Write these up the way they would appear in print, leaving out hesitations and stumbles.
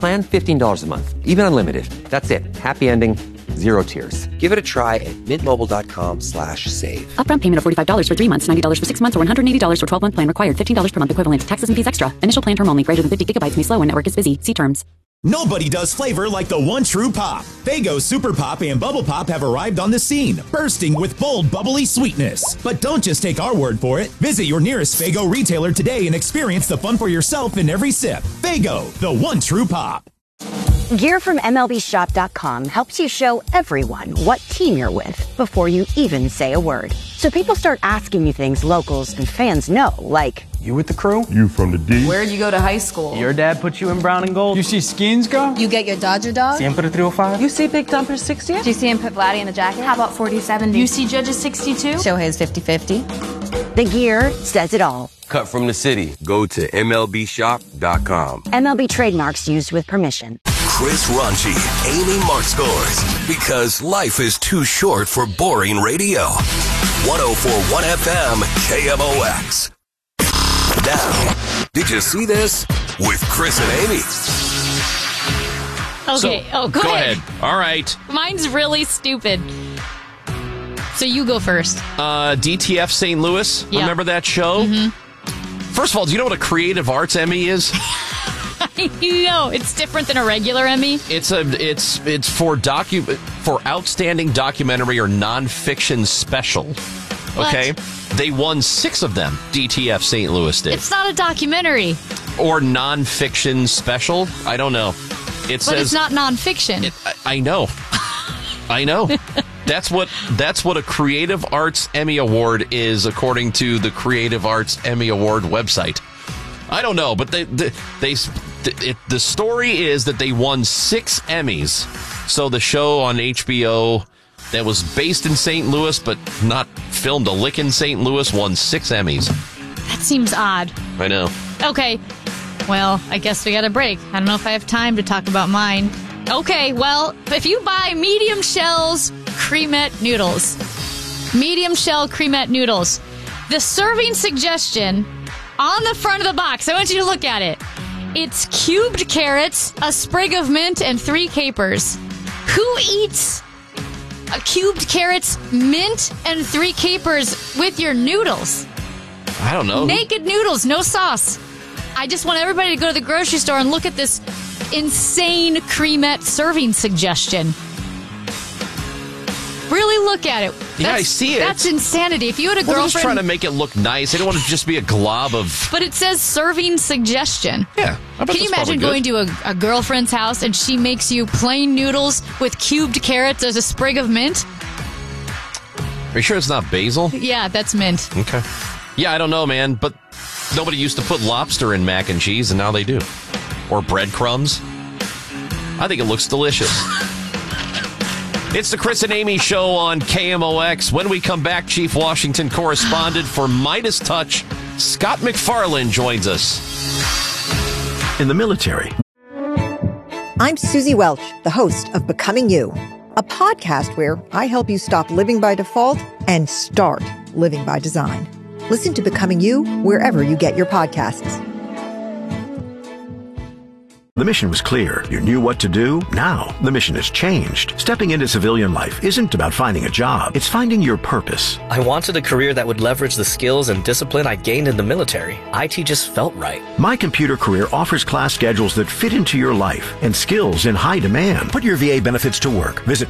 Plan $15 a month, even unlimited. That's it. Happy ending, 0 tears. Give it a try at mintmobile.com/save. Upfront payment of $45 for 3 months, $90 for 6 months, or $180 for 12-month plan required. $15 per month equivalent. Taxes and fees extra. Initial plan term only. Greater than 50 gigabytes may slow when network is busy. See terms. Nobody does flavor like the one true pop. Faygo Super Pop and Bubble Pop have arrived on the scene, bursting with bold, bubbly sweetness. But don't just take our word for it. Visit your nearest Faygo retailer today and experience the fun for yourself in every sip. Faygo, the one true pop. Gear from MLBShop.com helps you show everyone what team you're with before you even say a word. So people start asking you things locals and fans know, like, you with the crew? You from the D? Where'd you go to high school? Your dad put you in brown and gold? You see Skins go? You get your Dodger dog? Siempre 305? You see Big Dumper 60? Do you see him put Vladdy in the jacket? How about 40-70? You see Judges 62? Shohei's 50-50. the gear says it all. Cut from the city. Go to MLBShop.com. MLB trademarks used with permission. Chris Raunchy, Amy Markscores, because life is too short for boring radio. 104.1 FM, KMOX. Now, did you see this? With Chris and Amy. Okay, go ahead. All right. Mine's really stupid. So you go first. DTF St. Louis. Yeah. Remember that show? Mm-hmm. First of all, do you know what a Creative Arts Emmy is? You know, it's different than a regular Emmy. It's for outstanding documentary or nonfiction special. Okay, they won 6 of them. DTF St. Louis did. It's not a documentary or nonfiction special. I don't know. But it's not nonfiction. I know. I know. That's what a Creative Arts Emmy Award is, according to the Creative Arts Emmy Award website. I don't know, but the story is that they won 6 Emmys. So the show on HBO that was based in St. Louis but not filmed a lick in St. Louis won 6 Emmys. That seems odd. I know. Okay. Well, I guess we got a break. I don't know if I have time to talk about mine. Okay, well, if you buy medium shells cremette noodles, the serving suggestion on the front of the box, I want you to look at it. It's cubed carrots, a sprig of mint, and 3 capers. Who eats cubed carrots, mint, and 3 capers with your noodles? I don't know. Naked noodles, no sauce. I just want everybody to go to the grocery store and look at this insane cremette serving suggestion. Really look at it. Yeah, I see it. That's insanity. If you had a girlfriend... They're just trying to make it look nice. They don't want to just be a glob of... But it says serving suggestion. Yeah. Can you imagine going to a girlfriend's house and she makes you plain noodles with cubed carrots as a sprig of mint? Are you sure it's not basil? Yeah, that's mint. Okay. Yeah, I don't know, man, but nobody used to put lobster in mac and cheese, and now they do. Or breadcrumbs. I think it looks delicious. It's the Chris and Amy Show on KMOX. When we come back, Chief Washington correspondent for Midas Touch, Scott McFarland, joins us. In the military. I'm Susie Welch, the host of Becoming You, a podcast where I help you stop living by default and start living by design. Listen to Becoming You wherever you get your podcasts. The mission was clear. You knew what to do. Now, the mission has changed. Stepping into civilian life isn't about finding a job. It's finding your purpose. I wanted a career that would leverage the skills and discipline I gained in the military. IT just felt right. My Computer Career offers class schedules that fit into your life and skills in high demand. Put your VA benefits to work. Visit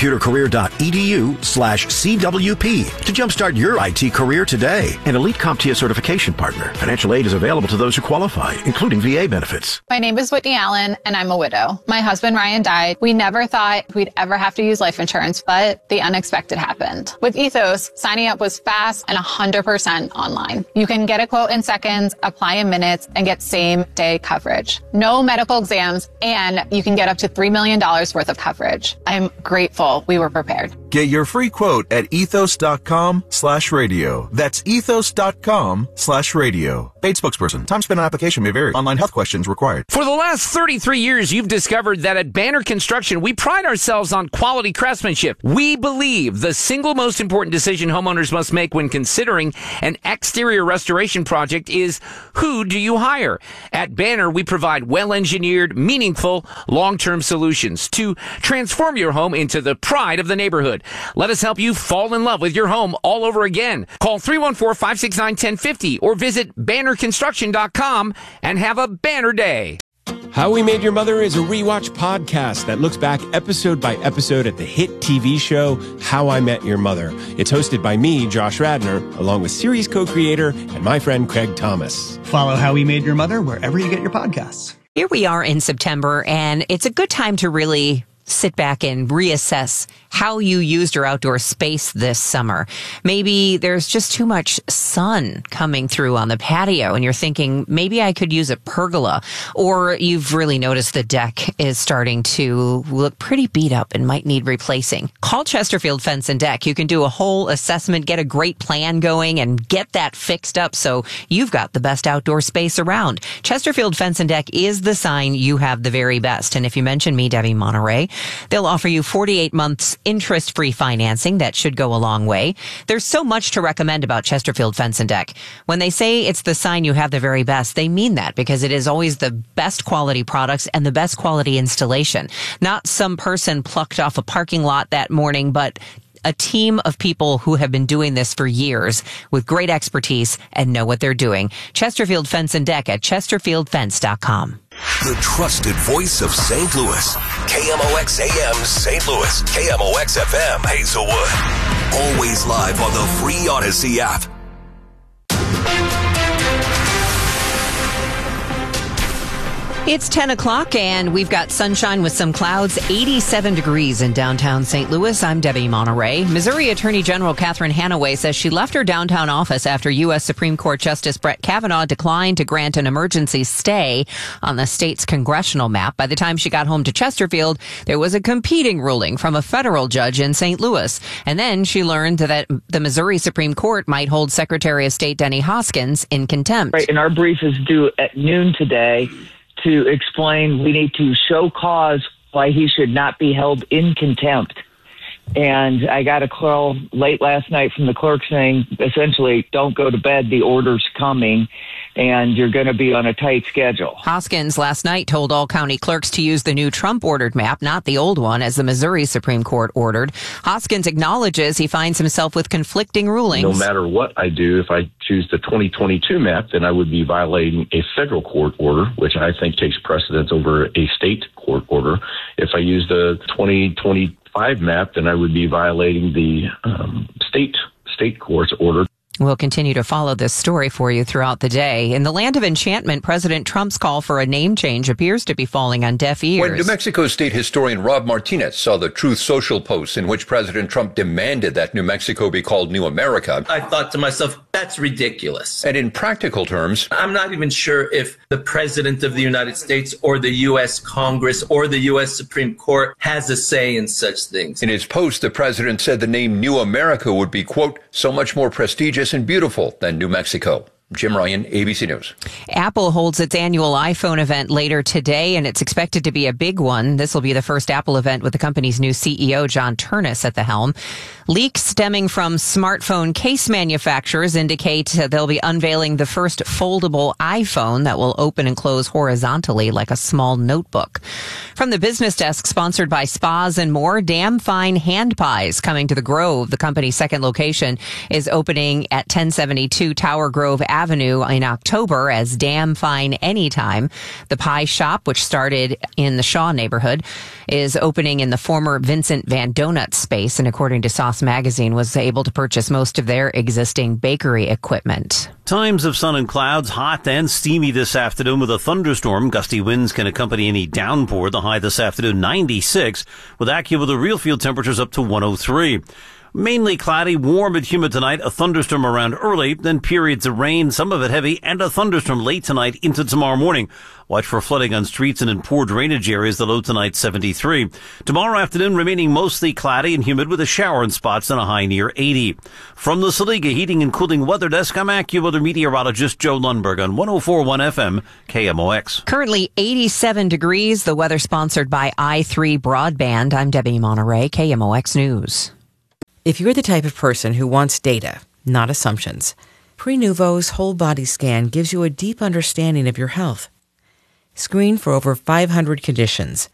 mycomputercareer.edu/CWP to jumpstart your IT career today. An elite CompTIA certification partner. Financial aid is available to those who qualify, including VA benefits. My name is Whitney Allen, and I'm a widow. My husband, Ryan, died. We never thought we'd ever have to use life insurance, but the unexpected happened. With Ethos, signing up was fast and 100% online. You can get a quote in seconds, apply in minutes, and get same-day coverage. No medical exams, and you can get up to $3 million worth of coverage. I'm grateful we were prepared. Get your free quote at ethos.com/radio. That's ethos.com/radio. Paid spokesperson. Time spent on application may vary. Online health questions required. For the last 33 years, you've discovered that at Banner Construction, we pride ourselves on quality craftsmanship. We believe the single most important decision homeowners must make when considering an exterior restoration project is, who do you hire? At Banner, we provide well-engineered, meaningful, long-term solutions to transform your home into the pride of the neighborhood. Let us help you fall in love with your home all over again. Call 314-569-1050 or visit bannerconstruction.com and have a banner day. How We Made Your Mother is a rewatch podcast that looks back episode by episode at the hit TV show How I Met Your Mother. It's hosted by me, Josh Radnor, along with series co-creator and my friend Craig Thomas. Follow How We Made Your Mother wherever you get your podcasts. Here we are in September, and it's a good time to really sit back and reassess how you used your outdoor space this summer. Maybe there's just too much sun coming through on the patio and you're thinking, maybe I could use a pergola. Or you've really noticed the deck is starting to look pretty beat up and might need replacing. Call Chesterfield Fence and Deck. You can do a whole assessment, get a great plan going, and get that fixed up so you've got the best outdoor space around. Chesterfield Fence and Deck is the sign you have the very best. And if you mention me, Debbie Monterey, they'll offer you 48 months interest-free financing. That should go a long way. There's so much to recommend about Chesterfield Fence and Deck. When they say it's the sign you have the very best, they mean that because it is always the best quality products and the best quality installation. Not some person plucked off a parking lot that morning, but a team of people who have been doing this for years with great expertise and know what they're doing. Chesterfield Fence and Deck at chesterfieldfence.com. The trusted voice of St. Louis. KMOX AM St. Louis. KMOX FM Hazelwood. Always live on the free Odyssey app. It's 10 o'clock and we've got sunshine with some clouds, 87 degrees in downtown St. Louis. I'm Debbie Monterey. Missouri Attorney General Catherine Hanaway says she left her downtown office after U.S. Supreme Court Justice Brett Kavanaugh declined to grant an emergency stay on the state's congressional map. By the time she got home to Chesterfield, there was a competing ruling from a federal judge in St. Louis. And then she learned that the Missouri Supreme Court might hold Secretary of State Denny Hoskins in contempt. Right, and our brief is due at noon today to explain we need to show cause why he should not be held in contempt. And I got a call late last night from the clerk saying, essentially, don't go to bed, the order's coming, and you're going to be on a tight schedule. Hoskins last night told all county clerks to use the new Trump-ordered map, not the old one, as the Missouri Supreme Court ordered. Hoskins acknowledges he finds himself with conflicting rulings. No matter what I do, if I choose the 2022 map, then I would be violating a federal court order, which I think takes precedence over a state court order. If I use the 2025 map, then I would be violating the state court's order. We'll continue to follow this story for you throughout the day. In the land of enchantment, President Trump's call for a name change appears to be falling on deaf ears. When New Mexico state historian Rob Martinez saw the Truth Social post in which President Trump demanded that New Mexico be called New America, I thought to myself, that's ridiculous. And in practical terms, I'm not even sure if the President of the United States or the U.S. Congress or the U.S. Supreme Court has a say in such things. In his post, the president said the name New America would be, quote, so much more prestigious and beautiful than New Mexico. Jim Ryan, ABC News. Apple holds its annual iPhone event later today, and it's expected to be a big one. This will be the first Apple event with the company's new CEO, John Ternus, at the helm. Leaks stemming from smartphone case manufacturers indicate they'll be unveiling the first foldable iPhone that will open and close horizontally like a small notebook. From the business desk, sponsored by Spas and More, Damn Fine Hand Pies coming to the Grove. The company's second location is opening at 1072 Tower Grove Avenue in October as Damn Fine Anytime. The pie shop, which started in the Shaw neighborhood, is opening in the former Vincent Van Donut space, and according to Sauce Magazine, was able to purchase most of their existing bakery equipment. Times of sun and clouds, hot and steamy this afternoon with a thunderstorm. Gusty winds can accompany any downpour. The high this afternoon, 96, with AccuWeather real field temperatures up to 103. Mainly cloudy, warm and humid tonight. A thunderstorm around early, then periods of rain, some of it heavy, and a thunderstorm late tonight into tomorrow morning. Watch for flooding on streets and in poor drainage areas. The low tonight 73. Tomorrow afternoon remaining mostly cloudy and humid with a shower in spots and a high near 80. From the Saliga Heating and Cooling Weather Desk, I'm AccuWeather meteorologist Joe Lundberg on 104.1 FM KMOX. Currently 87 degrees. The weather sponsored by i3 Broadband. I'm Debbie Monterey, KMOX News. If you're the type of person who wants data, not assumptions, Prenuvo's whole body scan gives you a deep understanding of your health. Screen for over 500 conditions.